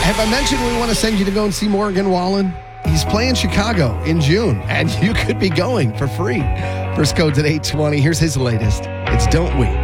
Have I mentioned we want to send you to go and see Morgan Wallen? He's playing Chicago in June, and you could be going for free. First code's at 8:20. Here's his latest. It's Don't We.